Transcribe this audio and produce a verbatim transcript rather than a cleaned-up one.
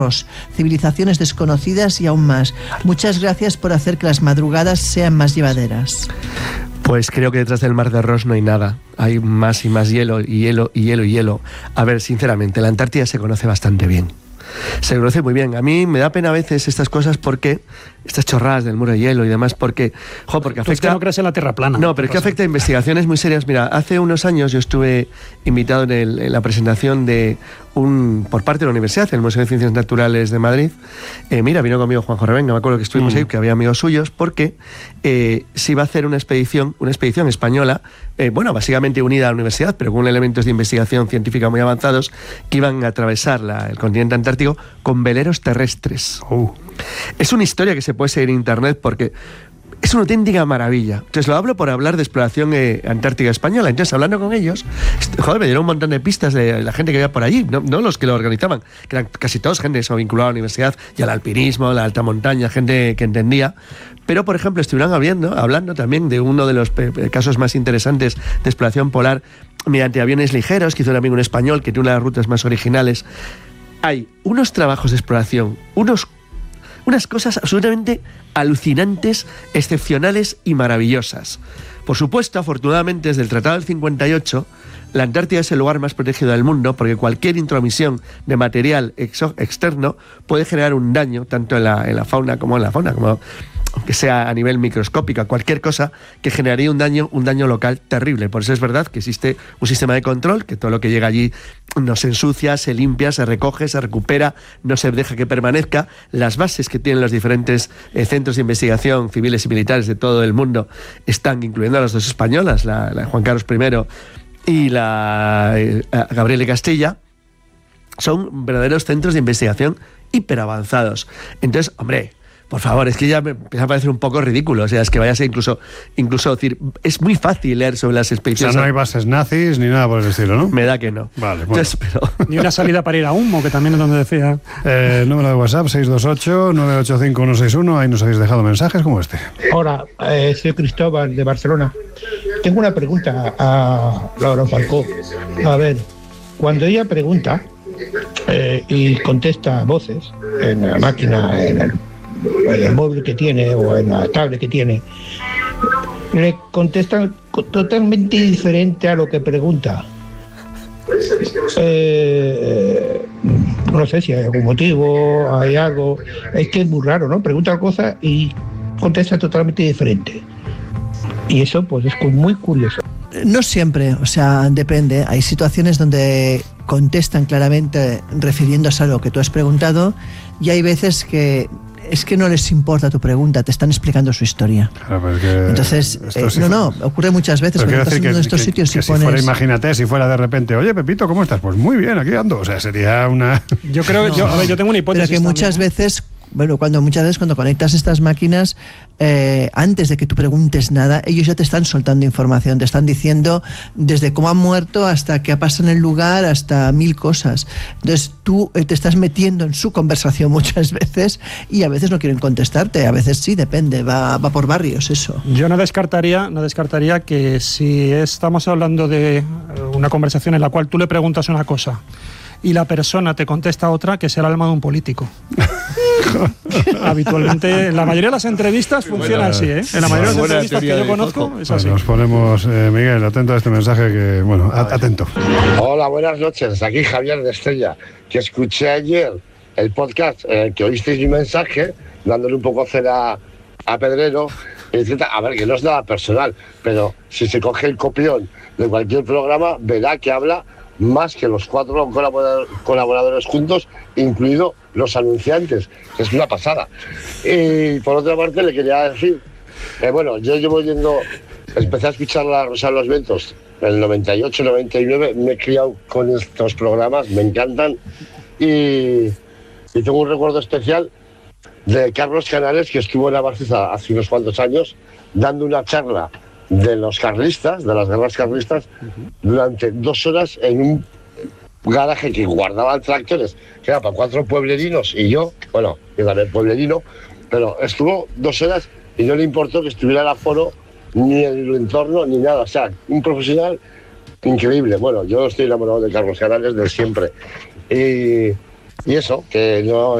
civilizaciones desconocidas y aún más. Muchas gracias por hacer que las madrugadas sean más llevaderas. Pues creo que detrás del mar de Ross no hay nada. Hay más y más hielo, y hielo, y hielo, y hielo. A ver, sinceramente, la Antártida se conoce bastante bien. Se conoce muy bien. A mí me da pena a veces estas cosas porque, estas chorradas del muro de hielo y demás, porque, jo, porque afecta... Tú es que no crees en la tierra plana. No, pero es que afecta a investigaciones muy serias. Mira, hace unos años yo estuve invitado en, el, en la presentación de un, por parte de la universidad, el Museo de Ciencias Naturales de Madrid. Eh, mira, vino conmigo Juanjo Revenga, me acuerdo que estuvimos mm. ahí, que había amigos suyos, porque eh, se iba a hacer una expedición, una expedición española, eh, bueno, básicamente unida a la universidad, pero con elementos de investigación científica muy avanzados, que iban a atravesar la, el continente antártico con veleros terrestres. Oh. Es una historia que se puede seguir en internet porque es una auténtica maravilla. Entonces lo hablo por hablar de exploración eh, antártica española. Entonces, hablando con ellos, joder, me dieron un montón de pistas de la gente que había por allí, no, no los que lo organizaban, que eran casi todos gente eso, vinculada a la universidad y al alpinismo, a la alta montaña, gente que entendía. Pero, por ejemplo, estuvieron hablando, hablando también de uno de los eh, casos más interesantes de exploración polar mediante aviones ligeros, que hizo también un español, que tiene una de las rutas más originales. Hay unos trabajos de exploración, unos unas cosas absolutamente alucinantes, excepcionales y maravillosas. Por supuesto, afortunadamente, desde el Tratado del cincuenta y ocho, la Antártida es el lugar más protegido del mundo porque cualquier intromisión de material exo- externo puede generar un daño, tanto en la, en la fauna como en la fauna, como aunque sea a nivel microscópico, cualquier cosa que generaría un daño, un daño local terrible. Por eso es verdad que existe un sistema de control, que todo lo que llega allí no se ensucia, se limpia, se recoge, se recupera, no se deja que permanezca. Las bases que tienen los diferentes eh, centros de investigación civiles y militares de todo el mundo están, incluyendo a las dos españolas, la, la Juan Carlos primero y la eh, Gabriel de Castilla, son verdaderos centros de investigación hiperavanzados. Entonces, hombre, por favor, es que ya me empieza a parecer un poco ridículo. O sea, es que vaya a ser incluso, incluso decir, es muy fácil leer sobre las expediciones. O sea, no hay bases nazis ni nada por el estilo, ¿no? Me da que no. Vale, bueno. Entonces, pero... Ni una salida para ir a Humo, que también es donde decía. Eh, el número de WhatsApp, seis dos ocho, nueve ocho cinco, uno seis uno. Ahí nos habéis dejado mensajes como este. Hola, eh, soy Cristóbal de Barcelona. Tengo una pregunta a Laura Falcó. A ver, cuando ella pregunta eh, y contesta voces en la máquina, en el en el móvil que tiene o en la tablet que tiene, le contestan totalmente diferente a lo que pregunta. Eh, no sé si hay algún motivo, hay algo. Es que es muy raro, ¿no? Pregunta cosas y contesta totalmente diferente. Y eso, pues, es muy curioso. No siempre, o sea, depende. Hay situaciones donde contestan claramente refiriéndose a lo que tú has preguntado, y hay veces que es que no les importa tu pregunta, te están explicando su historia. Claro, pues que entonces, eh, si no, fue, no, ocurre muchas veces cuando estás en uno de estos que, sitios que y si pones... fuera, imagínate, si fuera de repente, oye, Pepito, ¿cómo estás? Pues muy bien, aquí ando. O sea, sería una... Yo creo, no, yo, a ver, yo tengo una hipótesis. Pero que muchas también, ¿eh? veces... Bueno, cuando muchas veces cuando conectas estas máquinas, eh, antes de que tú preguntes nada, ellos ya te están soltando información, te están diciendo desde cómo han muerto hasta qué ha pasado en el lugar, hasta mil cosas. Entonces tú eh, te estás metiendo en su conversación muchas veces y a veces no quieren contestarte, a veces sí, depende, va, va por barrios eso. Yo no descartaría, no descartaría que si estamos hablando de una conversación en la cual tú le preguntas una cosa y la persona te contesta otra, que sea el alma de un político. Habitualmente, en la mayoría de las entrevistas funciona así, ¿eh? En la mayoría de las entrevistas que yo conozco es así. Bueno, nos ponemos, eh, Miguel, atento a este mensaje que, bueno, atento. Hola, buenas noches. Aquí Javier de Estella, que escuché ayer el podcast eh, que oísteis mi mensaje, dándole un poco cera a Pedrero, etcétera. A ver, que no es nada personal, pero si se coge el copión de cualquier programa, verá que habla más que los cuatro colaboradores juntos, incluido los anunciantes, que es una pasada. Y por otra parte le quería decir, eh, bueno, yo llevo yendo, empecé a escuchar la Rosa de los Vientos en el noventa y ocho, noventa y nueve, me he criado con estos programas, me encantan, y, y tengo un recuerdo especial de Carlos Canales, que estuvo en la Barceza hace unos cuantos años, dando una charla de los carlistas, de las guerras carlistas, uh-huh. durante dos horas en un garaje que guardaban tractores, que era para cuatro pueblerinos y yo, bueno, yo también pueblerino, pero estuvo dos horas y no le importó que estuviera el aforo, ni el entorno, ni nada. O sea, un profesional increíble. Bueno, yo estoy enamorado de Carlos Canales de siempre. Y, y eso, que no